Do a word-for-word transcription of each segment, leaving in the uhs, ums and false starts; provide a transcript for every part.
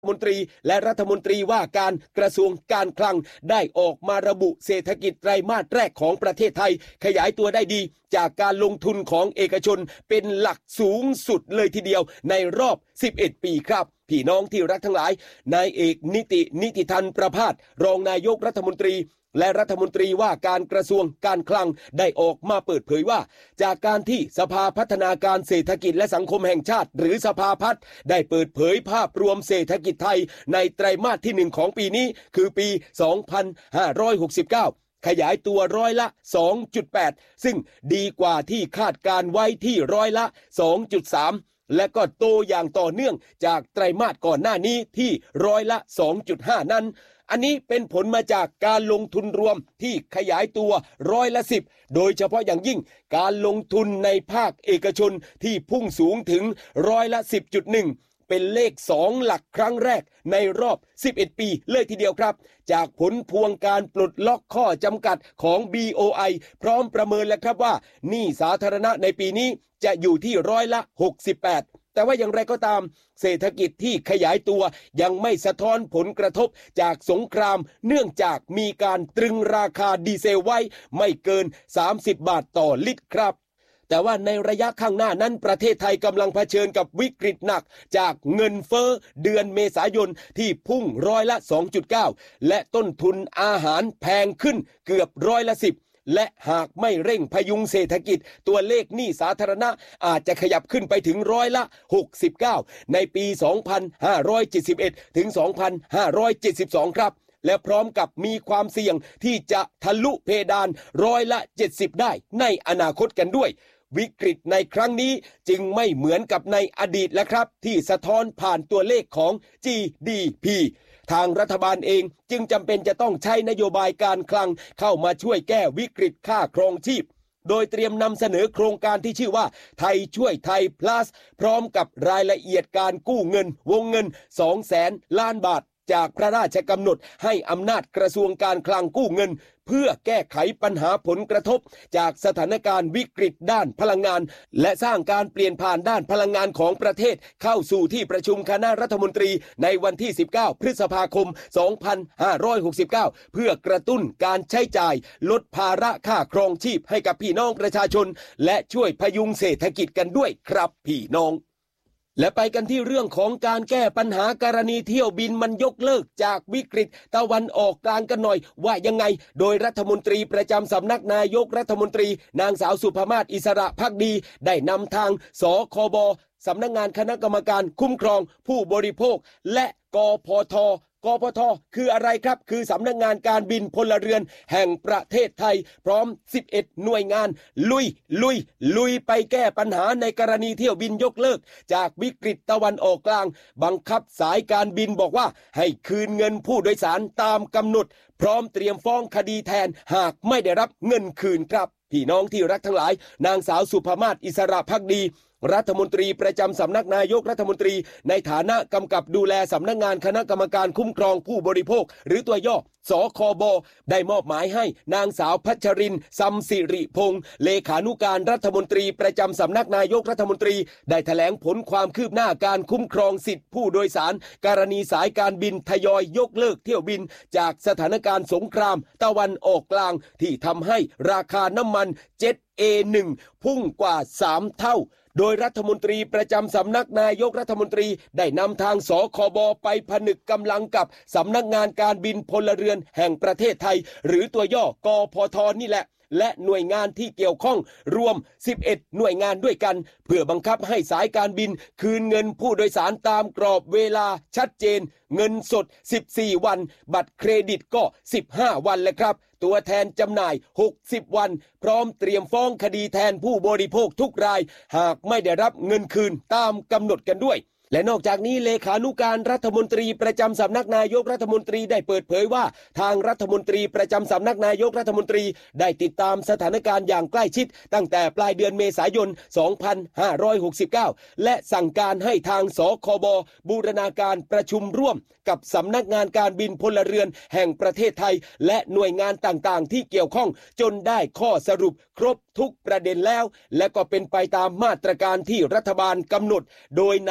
มนตรีและรัฐมนตรีว่าการกระทรวงการคลังได้ออกมาระบุเศรษฐกิจไตรมาสแรกของประเทศไทยขยายตัวได้ดีจากการลงทุนของเอกชนเป็นหลักสูงสุดเลยทีเดียวในรอบสิบเอ็ดปีครับพี่น้องที่รักทั้งหลายนายเอกนิตินิติธันประภาสรองนายกรัฐมนตรีและรัฐมนตรีว่าการกระทรวงการคลังได้ออกมาเปิดเผยว่าจากการที่สภาพัฒนาการเศรษฐกิจและสังคมแห่งชาติหรือสภาพัฒน์ได้เปิดเผยภาพรวมเศรษฐกิจไทยในไตรมาสที่หนึ่งของปีนี้คือปีสองพันห้าร้อยหกสิบเก้าขยายตัวร้อยละ สองจุดแปด ซึ่งดีกว่าที่คาดการไว้ที่ร้อยละ สองจุดสาม และก็โตอย่างต่อเนื่องจากไตรมาสก่อนหน้านี้ที่ร้อยละ สองจุดห้า นั้นอันนี้เป็นผลมาจากการลงทุนรวมที่ขยายตัวร้อยละสิบโดยเฉพาะอย่างยิ่งการลงทุนในภาคเอกชนที่พุ่งสูงถึงร้อยละ สิบจุดหนึ่ง เป็นเลขสองหลักครั้งแรกในรอบสิบเอ็ดปีเลยทีเดียวครับจากผลพวงการปลดล็อกข้อจำกัดของ บี โอ ไอ พร้อมประเมินแล้วครับว่าหนี้สาธารณะในปีนี้จะอยู่ที่ร้อยละหกสิบแปดแต่ว่าอย่างไรก็ตามเศรษฐกิจที่ขยายตัวยังไม่สะท้อนผลกระทบจากสงครามเนื่องจากมีการตรึงราคาดีเซลไว้ไม่เกินสามสิบบาทต่อลิตรครับแต่ว่าในระยะข้างหน้านั้นประเทศไทยกำลังเผชิญกับวิกฤตหนักจากเงินเฟ้อเดือนเมษายนที่พุ่งร้อยละ สองจุดเก้า และต้นทุนอาหารแพงขึ้นเกือบร้อยละสิบและหากไม่เร่งพยุงเศรษฐกิจตัวเลขหนี้สาธารณะอาจจะขยับขึ้นไปถึงร้อยละหกสิบเก้าในปี สองพันห้าร้อยเจ็ดสิบเอ็ด ถึง สองพันห้าร้อยเจ็ดสิบสอง ครับและพร้อมกับมีความเสี่ยงที่จะทะลุเพดานร้อยละเจ็ดสิบได้ในอนาคตกันด้วยวิกฤตในครั้งนี้จึงไม่เหมือนกับในอดีตแล้วครับที่สะท้อนผ่านตัวเลขของ จี ดี พี ทางรัฐบาลเองจึงจำเป็นจะต้องใช้นโยบายการคลังเข้ามาช่วยแก้วิกฤตค่าครองชีพโดยเตรียมนำเสนอโครงการที่ชื่อว่าไทยช่วยไทย plus พร้อมกับรายละเอียดการกู้เงินวงเงิน สองแสน ล้านบาทจากพระราชกำหนดให้อำนาจกระทรวงการคลังกู้เงินเพื่อแก้ไขปัญหาผลกระทบจากสถานการณ์วิกฤตด้านพลังงานและสร้างการเปลี่ยนผ่านด้านพลังงานของประเทศเข้าสู่ที่ประชุมคณะรัฐมนตรีในวันที่สิบเก้าพฤษภาคมสองพันห้าร้อยหกสิบเก้าเพื่อกระตุ้นการใช้จ่ายลดภาระค่าครองชีพให้กับพี่น้องประชาชนและช่วยพยุงเศรษฐกิจกันด้วยครับพี่น้องและไปกันที่เรื่องของการแก้ปัญหากรณีเที่ยวบินมันยกเลิกจากวิกฤตตะวันออกกลางกันหน่อยว่ายังไงโดยรัฐมนตรีประจำสำนักนายกรัฐมนตรีนางสาวสุภมาศอิสระภักดีได้นำทางสคบสำนักงานคณะกรรมการคุ้มครองผู้บริโภคและกพทกพทคืออะไรครับคือสำนักงานการบินพลเรือนแห่งประเทศไทยพร้อมสิบเอ็ดหน่วยงานลุยลุยลุยไปแก้ปัญหาในกรณีเที่ยวบินยกเลิกจากวิกฤตตะวันออกกลางบังคับสายการบินบอกว่าให้คืนเงินผู้โดยสารตามกำหนดพร้อมเตรียมฟ้องคดีแทนหากไม่ได้รับเงินคืนครับพี่น้องที่รักทั้งหลายนางสาวสุภมาศอิสระภักดีรัฐมนตรีประจำสำนักนายกรัฐมนตรีในฐานะกำกับดูแลสำนักงานคณะกรรมการคุ้มครองผู้บริโภคหรือตัวย่อสคบได้มอบหมายให้นางสาวพัชรินทร์ซัมสิริพงษ์เลขานุการรัฐมนตรีประจำสำนักนายกรัฐมนตรีได้แถลงผลความคืบหน้าการคุ้มครองสิทธิผู้โดยสารกรณีสายการบินทยอยยกเลิกเที่ยวบินจากสถานการณ์สงครามตะวันออกกลางที่ทำให้ราคาน้ำมันเจ็ต เอ หนึ่ง พุ่งกว่าสามเท่าโดยรัฐมนตรีประจำสำนักนายกรัฐมนตรีได้นำทางสคบไปผนึกกำลังกับสำนักงานการบินพลเรือนแห่งประเทศไทยหรือตัวย่อกพทนี่แหละและหน่วยงานที่เกี่ยวข้องรวมสิบเอ็ดหน่วยงานด้วยกันเพื่อบังคับให้สายการบินคืนเงินผู้โดยสารตามกรอบเวลาชัดเจนเงินสดสิบสี่วันบัตรเครดิตก็สิบห้าวันแล้วครับตัวแทนจำหน่ายหกสิบวันพร้อมเตรียมฟ้องคดีแทนผู้บริโภคทุกรายหากไม่ได้รับเงินคืนตามกำหนดกันด้วยและนอกจากนี้เลขานุการรัฐมนตรีประจำสำนักนายกรัฐมนตรีได้เปิดเผยว่าทางรัฐมนตรีประจำสำนักนายกรัฐมนตรีได้ติดตามสถานการณ์อย่างใกล้ชิดตั้งแต่ปลายเดือนเมษายนสองพันห้าร้อยหกสิบเก้าและสั่งการให้ทางสคบบูรณาการประชุมร่วมกับสำนักงานการบินพลเรือนแห่งประเทศไทยและหน่วยงานต่างๆที่เกี่ยวข้องจนได้ข้อสรุปครบทุกประเด็นแล้วและก็เป็นไปตามมาตรการที่รัฐบาลกำหนดโดยนายอนุ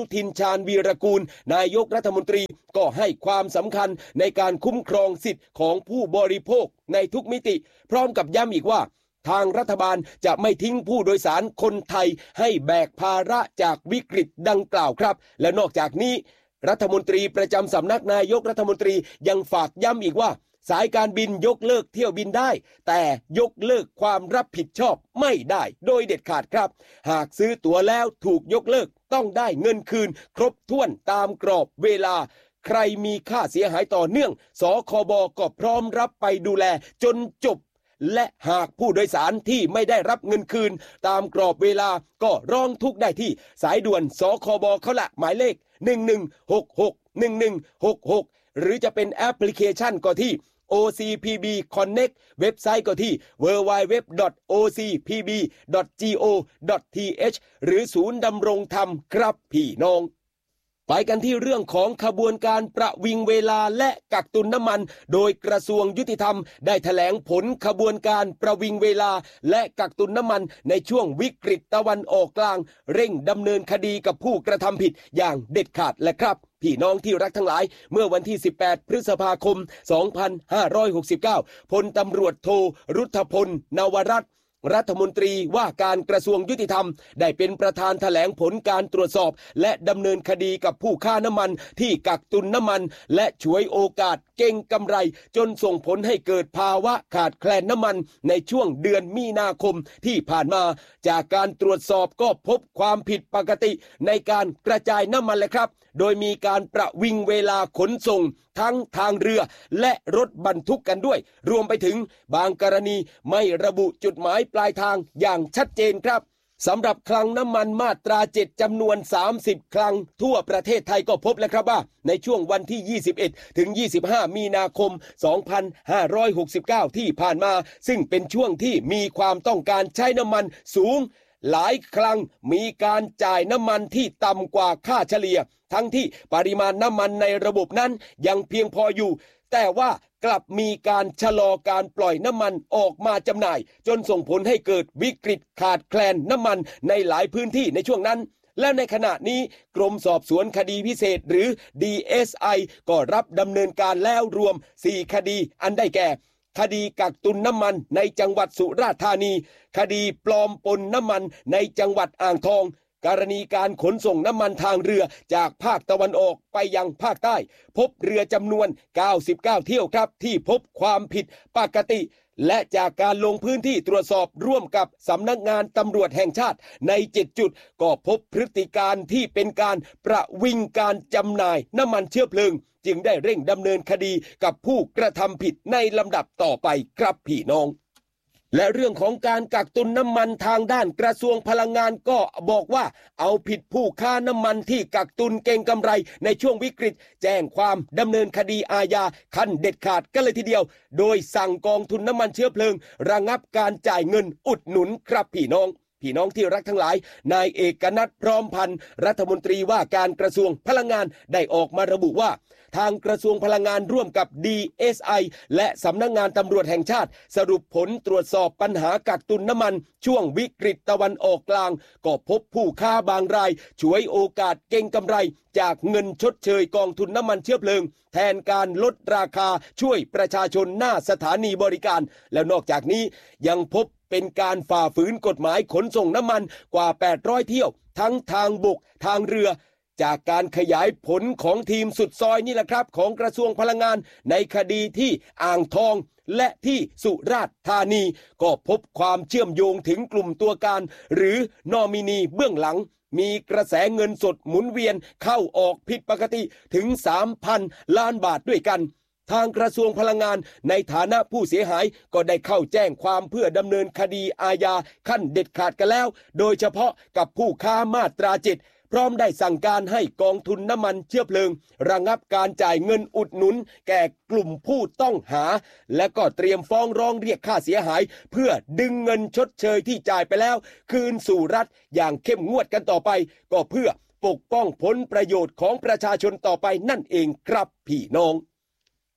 ทินชาญวีรกูลนายกรัฐมนตรีก็ให้ความสำคัญในการคุ้มครองสิทธิ์ของผู้บริโภคในทุกมิติพร้อมกับย้ำอีกว่าทางรัฐบาลจะไม่ทิ้งผู้โดยสารคนไทยให้แบกภาระจากวิกฤตดังกล่าวครับและนอกจากนี้รัฐมนตรีประจำสำนักนายกรัฐมนตรียังฝากย้ำอีกว่าสายการบินยกเลิกเที่ยวบินได้แต่ยกเลิกความรับผิดชอบไม่ได้โดยเด็ดขาดครับหากซื้อตั๋วแล้วถูกยกเลิกต้องได้เงินคืนครบถ้วนตามกรอบเวลาใครมีค่าเสียหายต่อเนื่องสคบก็พร้อมรับไปดูแลจนจบและหากผู้โดยสารที่ไม่ได้รับเงินคืนตามกรอบเวลาก็ร้องทุกข์ได้ที่สายด่วนสคบเขาละหมายเลขหนึ่งหนึ่งหกหก หนึ่งหนึ่งหกหกหรือจะเป็นแอปพลิเคชันก็ที่ โอ ซี พี บี Connect เว็บไซต์ก็ที่ ดับเบิลยู ดับเบิลยู ดับเบิลยู ดอท โอ ซี พี บี ดอท จี โอ ดอท ที เอช หรือศูนย์ดำรงธรรมครับพี่น้องไปกันที่เรื่องของขบวนการประวิงเวลาและกักตุนน้ำมันโดยกระทรวงยุติธรรมได้แถลงผลขบวนการประวิงเวลาและกักตุนน้ำมันในช่วงวิกฤตตะวันออกกลางเร่งดำเนินคดีกับผู้กระทำผิดอย่างเด็ดขาดและครับพี่น้องที่รักทั้งหลายเมื่อวันที่สิบแปดพฤษภาคมสองพันห้าร้อยหกสิบเก้าพลตำรวจโทรุทธพลนวรัตน์รัฐมนตรีว่าการกระทรวงยุติธรรมได้เป็นประธานแถลงผลการตรวจสอบและดำเนินคดีกับผู้ค้าน้ำมันที่กักตุนน้ำมันและฉวยโอกาสเก็งกำไรจนส่งผลให้เกิดภาวะขาดแคลนน้ำมันในช่วงเดือนมีนาคมที่ผ่านมาจากการตรวจสอบก็พบความผิดปกติในการกระจายน้ำมันเลยครับโดยมีการประวิงเวลาขนส่งทั้งทางเรือและรถบรรทุกกันด้วยรวมไปถึงบางกรณีไม่ระบุจุดหมายปลายทางอย่างชัดเจนครับสำหรับคลังน้ำมันมาตราเจ็ดจำนวนสามสิบคลังทั่วประเทศไทยก็พบแล้วครับว่าในช่วงวันที่ยี่สิบเอ็ดถึงยี่สิบห้ามีนาคมสองพันห้าร้อยหกสิบเก้าที่ผ่านมาซึ่งเป็นช่วงที่มีความต้องการใช้น้ำมันสูงหลายครั้งมีการจ่ายน้ำมันที่ต่ำกว่าค่าเฉลี่ยทั้งที่ปริมาณน้ำมันในระบบนั้นยังเพียงพออยู่แต่ว่ากลับมีการชะลอการปล่อยน้ำมันออกมาจำหน่ายจนส่งผลให้เกิดวิกฤตขาดแคลนน้ำมันในหลายพื้นที่ในช่วงนั้นและในขณะนี้กรมสอบสวนคดีพิเศษหรือ ดี เอส ไอ ก็รับดำเนินการแล้วรวมสี่คดีอันได้แก่คดีกักตุนน้ำมันในจังหวัดสุราษฎร์ธานีคดีปลอมปนน้ำมันในจังหวัดอ่างทองกรณีการขนส่งน้ำมันทางเรือจากภาคตะวันออกไปยังภาคใต้พบเรือจำนวนเก้าสิบเก้าเที่ยวครับที่พบความผิดปกติและจากการลงพื้นที่ตรวจสอบร่วมกับสำนักงานตำรวจแห่งชาติในเจ็ดจุดก็พบพฤติการที่เป็นการประวิงการจำหน่ายน้ำมันเชื้อเพลิงจึงได้เร่งดำเนินคดีกับผู้กระทำผิดในลำดับต่อไปครับพี่น้องและเรื่องของการกักตุนน้ำมันทางด้านกระทรวงพลังงานก็บอกว่าเอาผิดผู้ค้าน้ำมันที่กักตุนเก็งกำไรในช่วงวิกฤตแจ้งความดำเนินคดีอาญาขั้นเด็ดขาดกันเลยทีเดียวโดยสั่งกองทุนน้ำมันเชื้อเพลิงระงับการจ่ายเงินอุดหนุนครับพี่น้องพี่น้องที่รักทั้งหลายนายเอกนัทพร้อมพันธ์รัฐมนตรีว่าการกระทรวงพลังงานได้ออกมาระบุว่าทางกระทรวงพลังงานร่วมกับ ดี เอส ไอ และสำนักงานตำรวจแห่งชาติสรุปผลตรวจสอบปัญหากักตุนน้ำมันช่วงวิกฤตตะวันออกกลางก็พบผู้ค้าบางรายฉวยโอกาสเก็งกำไรจากเงินชดเชยกองทุนน้ำมันเชื้อเพลิงแทนการลดราคาช่วยประชาชนหน้าสถานีบริการแล้วนอกจากนี้ยังพบเป็นการฝ่าฝืนกฎหมายขนส่งน้ำมันกว่าแปดร้อยเที่ยวทั้งทางบกทางเรือจากการขยายผลของทีมสุดซอยนี่แหละครับของกระทรวงพลังงานในคดีที่อ่างทองและที่สุราษฎร์ธานีก็พบความเชื่อมโยงถึงกลุ่มตัวการหรือนอมินีเบื้องหลังมีกระแสเงินสดหมุนเวียนเข้าออกผิดปกติถึง สามพัน ล้านบาทด้วยกันทางกระทรวงพลังงานในฐานะผู้เสียหายก็ได้เข้าแจ้งความเพื่อดำเนินคดีอาญาขั้นเด็ดขาดกันแล้วโดยเฉพาะกับผู้ค้ามาตราเจ็ดพร้อมได้สั่งการให้กองทุนน้ำมันเชื้อเพลิงระงับการจ่ายเงินอุดหนุนแก่กลุ่มผู้ต้องหาและก็เตรียมฟ้องร้องเรียกค่าเสียหายเพื่อดึงเงินชดเชยที่จ่ายไปแล้วคืนสู่รัฐอย่างเข้มงวดกันต่อไปก็เพื่อปกป้องผลประโยชน์ของประชาชนต่อไปนั่นเองครับพี่น้อง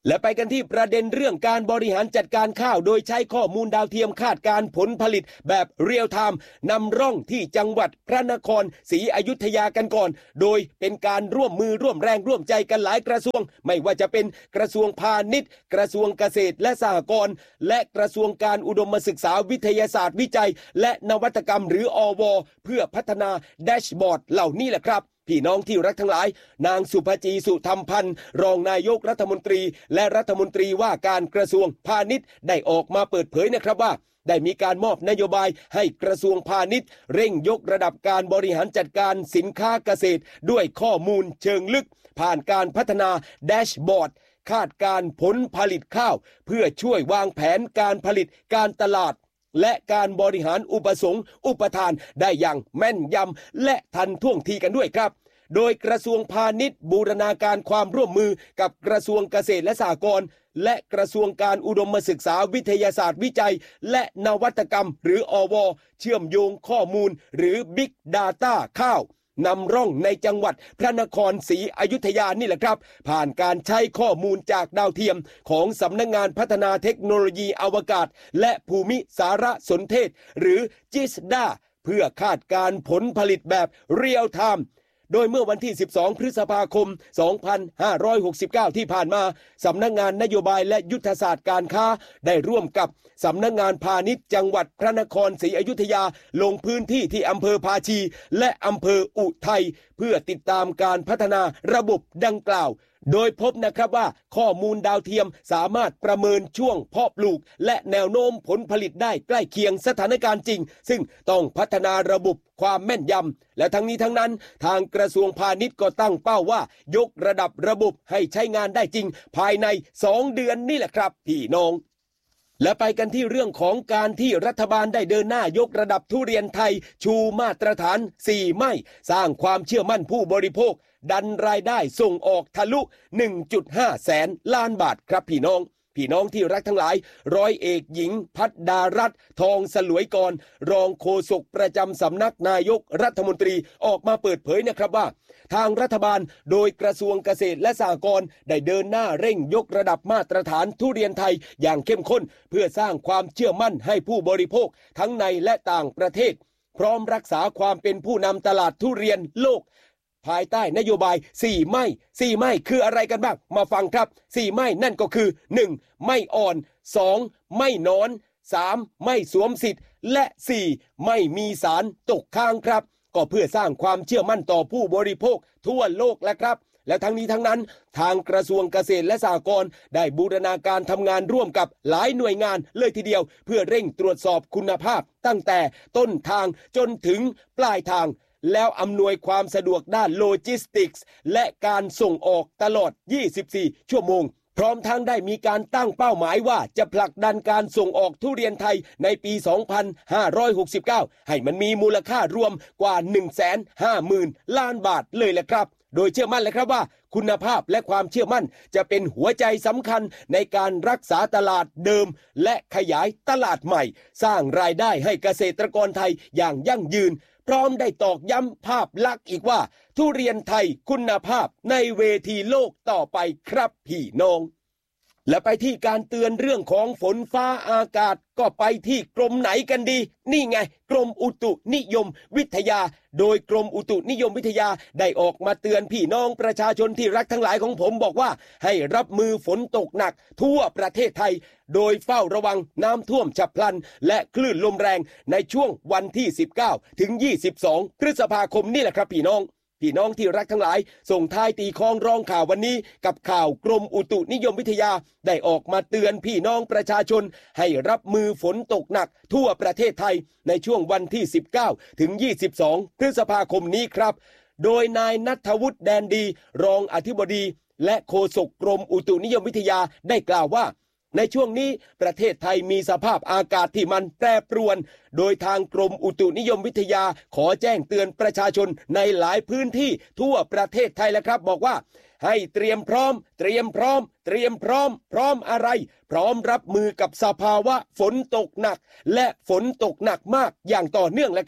และไปกันที่ประเด็นเรื่องการบริหารจัดการข้าวโดยใช้ข้อมูลดาวเทียมคาดการผลผลิตแบบเรียลไทม์นำร่องที่จังหวัดพระนครศรีอยุธยากันก่อนโดยเป็นการร่วมมือร่วมแรงร่วมใจกันหลายกระทรวงไม่ว่าจะเป็นกระทรวงพาณิชย์กระทรวงเกษตรและสหกรณ์และกระทรวงการอุดมศึกษาวิทยาศาสตร์วิจัยและนวัตกรรมหรืออว.เพื่อพัฒนาแดชบอร์ดเหล่านี้แหละครับพี่น้องที่รักทั้งหลายนางสุภจีสุธรรมพันธ์รองนายกรัฐมนตรีและรัฐมนตรีว่าการกระทรวงพาณิชย์ได้ออกมาเปิดเผยนะครับว่าได้มีการมอบนโยบายให้กระทรวงพาณิชย์เร่งยกระดับการบริหารจัดการสินค้าเกษตรด้วยข้อมูลเชิงลึกผ่านการพัฒนาแดชบอร์ดคาดการผลผลิตข้าวเพื่อช่วยวางแผนการผลิตการตลาดและการบริหารอุปสงค์อุปทานได้อย่างแม่นยำและทันท่วงทีกันด้วยครับโดยกระทรวงพาณิชย์บูรณาการความร่วมมือกับกระทรวงเกษตรและสหกรณ์และกระทรวงการอุดมศึกษาวิทยาศาสตร์วิจัยและนวัตกรรมหรืออว.เชื่อมโยงข้อมูลหรือ Big Data ข้าวนำร่องในจังหวัดพระนครศรีอยุธยานี่แหละครับผ่านการใช้ข้อมูลจากดาวเทียมของสำนักงานพัฒนาเทคโนโลยีอวกาศและภูมิสารสนเทศหรือ จิส ดา เพื่อคาดการผลผลิตแบบเรียลไทม์โดยเมื่อวันที่สิบสองพฤษภาคมสองพันห้าร้อยหกสิบเก้าที่ผ่านมาสำนักงานนโยบายและยุทธศาสตร์การค้าได้ร่วมกับสำนักงานพาณิชย์จังหวัดพระนครศรีอยุธยาลงพื้นที่ที่อำเภอภาชีและอำเภออุทัยเพื่อติดตามการพัฒนาระบบดังกล่าวโดยพบนะครับว่าข้อมูลดาวเทียมสามารถประเมินช่วงเพาะปลูกและแนวโน้มผลผลิตได้ใกล้เคียงสถานการณ์จริงซึ่งต้องพัฒนาระบบความแม่นยำและทั้งนี้ทั้งนั้นทางกระทรวงพาณิชย์ก็ตั้งเป้าว่ายกระดับระบบให้ใช้งานได้จริงภายในสองเดือนนี่แหละครับพี่น้องและไปกันที่เรื่องของการที่รัฐบาลได้เดินหน้ายกระดับทุเรียนไทยชูมาตรฐานสี่ไม่สร้างความเชื่อมั่นผู้บริโภคดันรายได้ส่งออกทะลุ หนึ่งจุดห้า แสนล้านบาทครับพี่น้องพี่น้องที่รักทั้งหลายร้อยเอกหญิงพัฒดารัตน์ทองสลวยกรรองโฆษกประจำสำนักนายกรัฐมนตรีออกมาเปิดเผยนะครับว่าทางรัฐบาลโดยกระทรวงเกษตรและสหกรณ์ได้เดินหน้าเร่งยกระดับมาตรฐานทุเรียนไทยอย่างเข้มข้นเพื่อสร้างความเชื่อมั่นให้ผู้บริโภคทั้งในและต่างประเทศพร้อมรักษาความเป็นผู้นำตลาดทุเรียนโลกภายใต้นโยบายสี่ไม่สี่ไม่คืออะไรกันบ้างมาฟังครับสี่ไม่นั่นก็คือหนึ่งไม่อ่อนสองไม่นอนสามไม่สวมสิทธิ์และสี่ไม่มีสารตกค้างครับก็เพื่อสร้างความเชื่อมั่นต่อผู้บริโภคทั่วโลกและครับและทั้งนี้ทั้งนั้นทางกระทรวงเกษตรและสหกรณ์ได้บูรณาการทำงานร่วมกับหลายหน่วยงานเลยทีเดียวเพื่อเร่งตรวจสอบคุณภาพตั้งแต่ต้นทางจนถึงปลายทางแล้วอำนวยความสะดวกด้านโลจิสติกส์และการส่งออกตลอดยี่สิบสี่ชั่วโมงพร้อมทั้งได้มีการตั้งเป้าหมายว่าจะผลักดันการส่งออกทุเรียนไทยในปีสองพันห้าร้อยหกสิบเก้าให้มันมีมูลค่ารวมกว่า หนึ่งแสนห้าหมื่น ล้านบาทเลยแหละครับโดยเชื่อมั่นเลยครับว่าคุณภาพและความเชื่อมั่นจะเป็นหัวใจสำคัญในการรักษาตลาดเดิมและขยายตลาดใหม่สร้างรายได้ให้เกษตรกรไทยอย่างยั่งยืนพร้อมได้ตอกย้ำภาพลักษณ์อีกว่าทุเรียนไทยคุณภาพในเวทีโลกต่อไปครับพี่น้องและไปที่การเตือนเรื่องของฝนฟ้าอากาศก็ไปที่กรมไหนกันดีนี่ไงกรมอุตุนิยมวิทยาโดยกรมอุตุนิยมวิทยาได้ออกมาเตือนพี่น้องประชาชนที่รักทั้งหลายของผมบอกว่าให้รับมือฝนตกหนักทั่วประเทศไทยโดยเฝ้าระวังน้ำท่วมฉับพลันและคลื่นลมแรงในช่วงวันที่สิบเก้าถึงยี่สิบสองพฤษภาคมนี่แหละครับพี่น้องพี่น้องที่รักทั้งหลายส่งท้ายตีคล้องร้องข่าววันนี้กับข่าวกรมอุตุนิยมวิทยาได้ออกมาเตือนพี่น้องประชาชนให้รับมือฝนตกหนักทั่วประเทศไทยในช่วงวันที่สิบเก้าถึงยี่สิบสองพฤษภาคมนี้ครับโดยนายณัฐวุฒิแดนดีรองอธิบดีและโฆษกกรมอุตุนิยมวิทยาได้กล่าวว่าในช่วงนี้ประเทศไทยมีสภาพอากาศที่มันแปรปรวนโดยทางกรมอุตุนิยมวิทยาขอแจ้งเตือนประชาชนในหลายพื้นที่ทั่วประเทศไทยแล้วครับบอกว่าให้เตรียมพร้อมเตรียมพร้อมเตรียมพร้อมพร้อมอะไรพร้อมรับมือกับสภาวะฝนตกหนักและฝนตกหนักมากอย่างต่อเนื่องแล้วครับ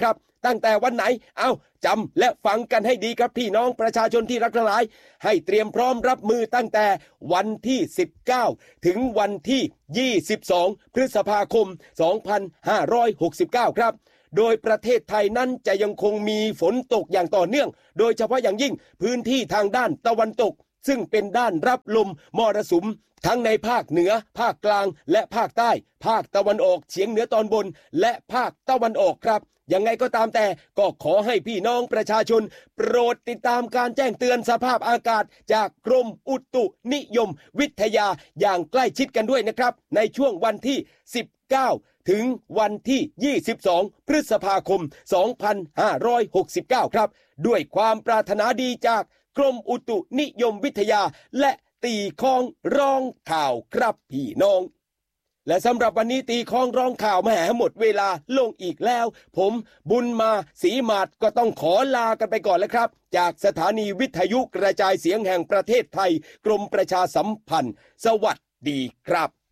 ตั้งแต่วันไหนเอาจำและฟังกันให้ดีครับพี่น้องประชาชนที่รักทั้งหลายให้เตรียมพร้อมรับมือตั้งแต่วันที่สิบเก้าถึงวันที่ยี่สิบสองพฤษภาคมสองพันห้าร้อยหกสิบเก้าครับโดยประเทศไทยนั้นจะยังคงมีฝนตกอย่างต่อเนื่องโดยเฉพาะอย่างยิ่งพื้นที่ทางด้านตะวันตกซึ่งเป็นด้านรับลมมรสุมทั้งในภาคเหนือภาคกลางและภาคใต้ภาคตะวันออกเฉียงเหนือตอนบนและภาคตะวันออกครับยังไงก็ตามแต่ก็ขอให้พี่น้องประชาชนโปรดติดตามการแจ้งเตือนสภาพอากาศจากกรมอุตุนิยมวิทยาอย่างใกล้ชิดกันด้วยนะครับในช่วงวันที่สิบเก้าถึงวันที่ยี่สิบสองพฤษภาคมสองพันห้าร้อยหกสิบเก้าครับด้วยความปรารถนาดีจากกรมอุตุนิยมวิทยาและตีคองร้องข่าวครับพี่น้องและสำหรับวันนี้ตีคองร้องข่าวแหมหมดเวลาลงอีกแล้วผมบุญมาศรีมาศก็ต้องขอลากันไปก่อนแล้วครับจากสถานีวิทยุกระจายเสียงแห่งประเทศไทยกรมประชาสัมพันธ์สวัสดีครับ